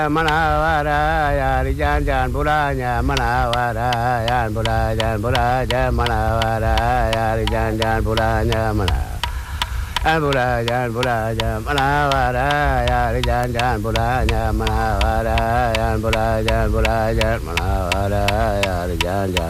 Manawaraya Rijan Jan Puranya Manawaraya Purajan Puraja Manawaraya Rijan Jan Puranya Purajan Puraja Manawaraya Rijan Jan Puranya Manawaraya Purajan Puraja Manawaraya Rijan Jan